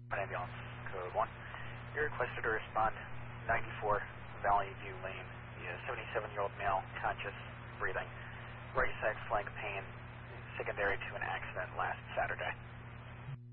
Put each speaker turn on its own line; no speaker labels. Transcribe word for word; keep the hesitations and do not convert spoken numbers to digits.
Ambulance, code one. You're requested to respond ninety-four Valley View Lane. The seventy-seven-year-old male, conscious, breathing. Right side flank pain, secondary to an accident last Saturday.